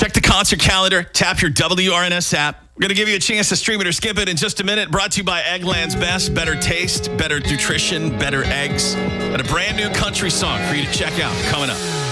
Check the concert calendar. Tap your WRNS app. We're going to give you a chance to stream it or skip it in just a minute. Brought to you by Eggland's Best. Better taste, better nutrition, better eggs. And a brand new country song for you to check out coming up.